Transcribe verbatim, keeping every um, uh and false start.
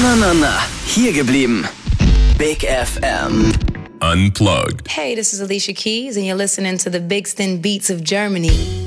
na na na, hier geblieben. Big F M. Unplugged. Hey, this is Alicia Keys, and you're listening to the Big Stin Beats of Germany.